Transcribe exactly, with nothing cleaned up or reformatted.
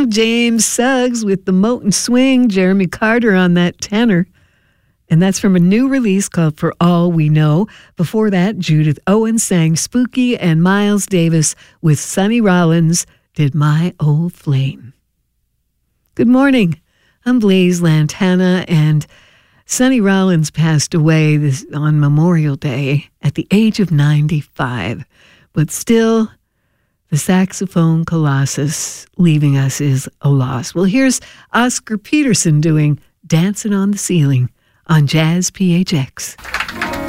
James Suggs with the Moten Swing, Jeremy Carter on that tenor. And that's from a new release called For All We Know. Before that, Judith Owen sang Spooky, and Miles Davis with Sonny Rollins did My Old Flame. Good morning. I'm Blaise Lantana, and Sonny Rollins passed away this on Memorial Day at the age of ninety-five. But still, the saxophone colossus leaving us is a loss. Well, here's Oscar Peterson doing Dancing on the Ceiling on Jazz P H X.